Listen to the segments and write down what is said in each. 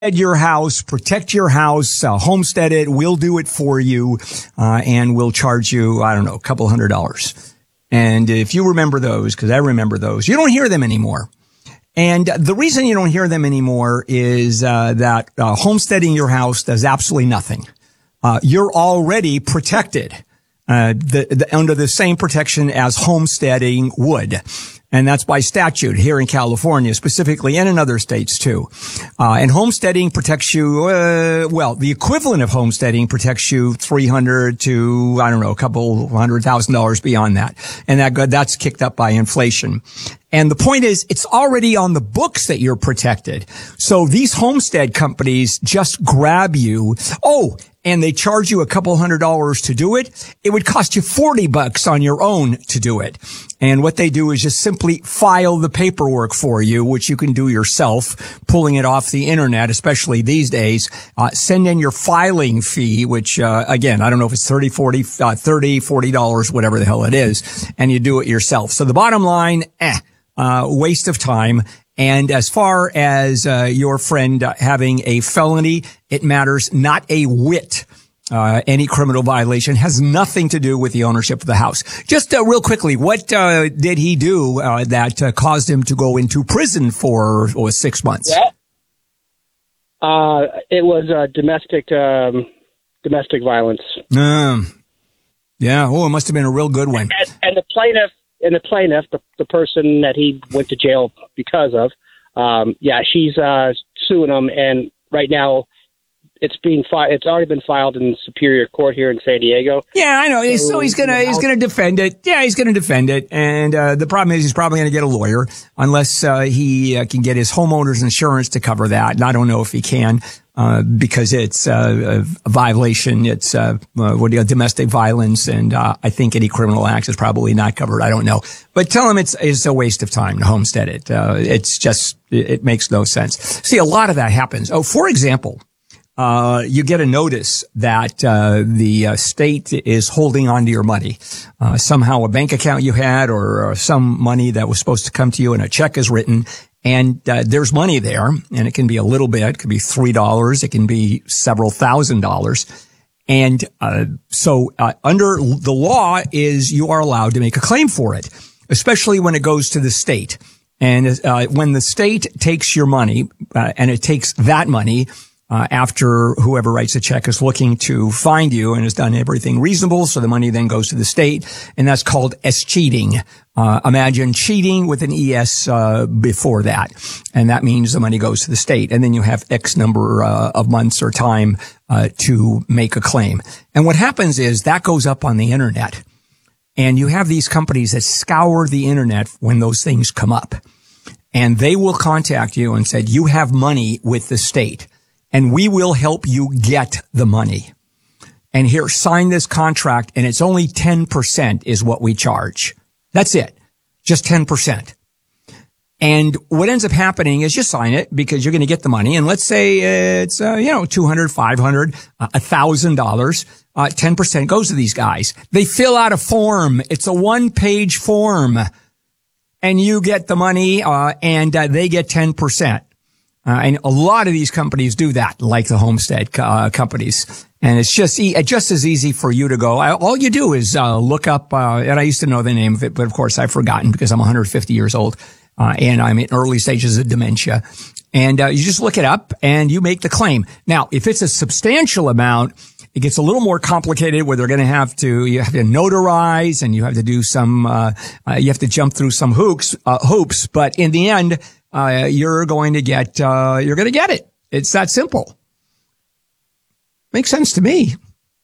your house, protect your house, homestead it. We'll do it for you, and we'll charge you, I don't know, a couple $100. And if you remember those, because I remember those, you don't hear them anymore. And the reason you don't hear them anymore is that homesteading your house does absolutely nothing. You're already protected under the same protection as homesteading would. And that's by statute here in California specifically, and in other states too. And homesteading protects you, the equivalent of homesteading protects you $300 to, I don't know, a couple $100,000 beyond that. And that's kicked up by inflation. And the point is, it's already on the books that you're protected. So these homestead companies just grab you. Oh, and they charge you a couple $100 to do it. It would cost you $40 on your own to do it. And what they do is just simply file the paperwork for you, which you can do yourself, pulling it off the internet, especially these days. Send in your filing fee, which, again, I don't know if it's $40, whatever the hell it is, and you do it yourself. So the bottom line, waste of time. And as far as your friend having a felony, it matters not a whit. Any criminal violation has nothing to do with the ownership of the house. Just real quickly, what did he do that caused him to go into prison for 6 months? It was domestic violence. Yeah. Oh, it must have been a real good one. And the plaintiff, the person that he went to jail because of, she's suing him, and right now it's already been filed in Superior Court here in San Diego. Yeah, I know. So he's gonna defend it. Yeah, he's gonna defend it. And the problem is he's probably gonna get a lawyer unless he can get his homeowner's insurance to cover that. And I don't know if he can. Because it's a violation, it's domestic violence, and I think any criminal act is probably not covered. I don't know, but tell him it's a waste of time to homestead it. It makes no sense. See, a lot of that happens. Oh, for example, you get a notice that the state is holding on to your money. Somehow a bank account you had, or some money that was supposed to come to you, and a check is written. And there's money there, and it can be a little bit. It could be $3. It can be several $1,000s. And so under the law is you are allowed to make a claim for it, especially when it goes to the state. And when the state takes your money, and it takes that money after whoever writes the check is looking to find you and has done everything reasonable, so the money then goes to the state, and that's called escheating. Imagine cheating with an ES before that, and that means the money goes to the state, and then you have X number of months or time to make a claim. And what happens is that goes up on the internet, and you have these companies that scour the internet when those things come up, and they will contact you and say, you have money with the state, and we will help you get the money. And here, sign this contract, and it's only 10% is what we charge. That's it. Just 10%. And what ends up happening is you sign it because you're going to get the money. And let's say it's, $200, $500, $1,000. 10% goes to these guys. They fill out a form. It's a 1-page form. And you get the money, and they get 10%. And a lot of these companies do that, like the homestead companies. And it's just as easy for you to go. All you do is look up, and I used to know the name of it, but of course I've forgotten because I'm 150 years old, and I'm in early stages of dementia. And you just look it up and you make the claim. Now, if it's a substantial amount, it gets a little more complicated where you have to notarize, and you have to do you have to jump through some hoops, but in the end, you're going to get it. It's that simple. Makes sense to me.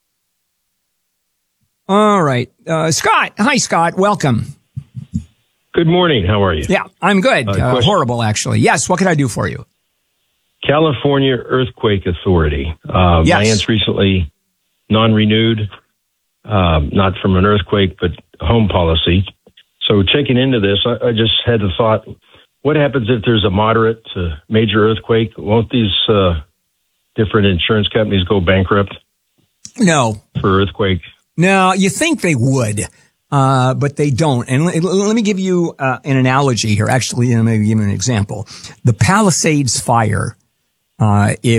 All right. Scott. Hi, Scott. Welcome. Good morning. How are you? Yeah, I'm good. Horrible, actually. Yes. What can I do for you? California Earthquake Authority. Yes. My aunt's recently non-renewed, not from an earthquake, but home policy. So checking into this, I just had the thought, what happens if there's a moderate to major earthquake? Won't these different insurance companies go bankrupt? No. For earthquake? No, you think they would, but they don't. And let me give you an analogy here. Actually, let me give you an example. The Palisades fire If